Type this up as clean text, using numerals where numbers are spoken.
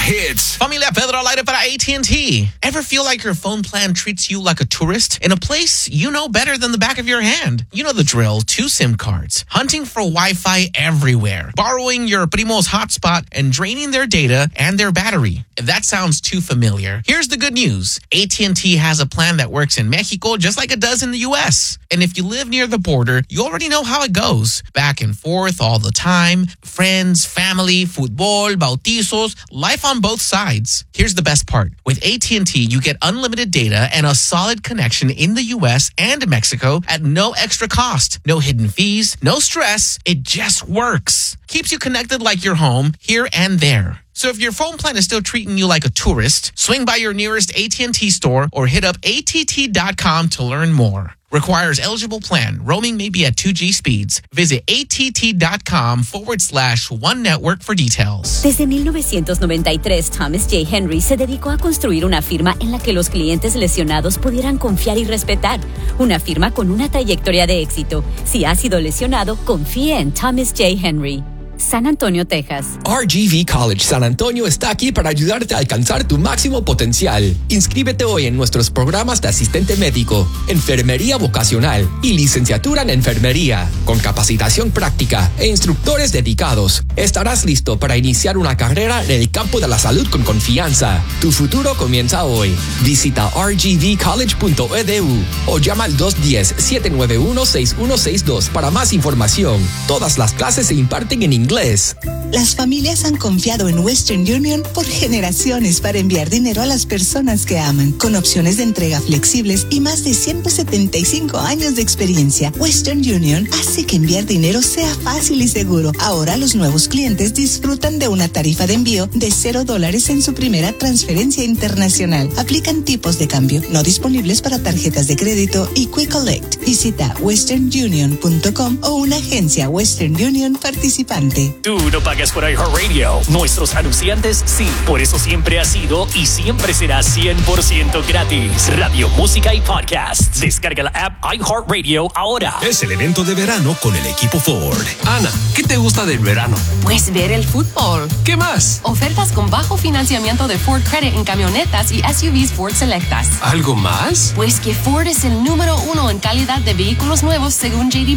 hits. Familia Pedro al aire para AT&T. Ever feel like your phone plan treats you like a tourist in a place you know better than the back of your hand? You know the drill. 2 SIM cards, hunting for Wi-Fi everywhere, borrowing your primo's hotspot, and draining their data and their battery. If that sounds too familiar, here's the good news. AT&T has a plan that works in Mexico just like it does in the U.S. And if you live near the border, you already know how it goes. Back and forth all the time. Friends, family, football, bautizos, life on both sides. Here's the best part. With AT&T, you get unlimited data and a solid connection in the U.S. and Mexico at no extra cost. No hidden fees, no stress. It just works. Keeps you connected like you're home, here and there. So if your phone plan is still treating you like a tourist, swing by your nearest AT&T store or hit up att.com to learn more. Requires eligible plan. Roaming may be at 2G speeds. Visit att.com/one network for details. Desde 1993, Thomas J. Henry se dedicó a construir una firma en la que los clientes lesionados pudieran confiar y respetar. Una firma con una trayectoria de éxito. Si ha sido lesionado, confíe en Thomas J. Henry. San Antonio, Texas. RGV College San Antonio está aquí para ayudarte a alcanzar tu máximo potencial. Inscríbete hoy en nuestros programas de asistente médico, enfermería vocacional y licenciatura en enfermería, con capacitación práctica e instructores dedicados. Estarás listo para iniciar una carrera en el campo de la salud con confianza. Tu futuro comienza hoy. Visita rgvcollege.edu o llama al 210-791-6162 para más información. Todas las clases se imparten en inglés. Las familias han confiado en Western Union por generaciones para enviar dinero a las personas que aman, con opciones de entrega flexibles y más de 175 años de experiencia. Western Union hace que enviar dinero sea fácil y seguro. Ahora los nuevos clientes disfrutan de una tarifa de envío de $0 en su primera transferencia internacional. Aplican tipos de cambio no disponibles para tarjetas de crédito y Quick Collect. Visita westernunion.com o una agencia Western Union participante. Tú no pagas por iHeartRadio. Nuestros anunciantes sí. Por eso siempre ha sido y siempre será 100% gratis. Radio, música y podcasts. Descarga la app iHeartRadio ahora. Es el evento de verano con el equipo Ford. Ana, ¿qué te gusta del verano? Pues ver el fútbol. ¿Qué más? Ofertas con bajo financiamiento de Ford Credit en camionetas y SUVs Ford Selectas. ¿Algo más? Pues que Ford es el número 1 en calidad de vehículos nuevos según J.D.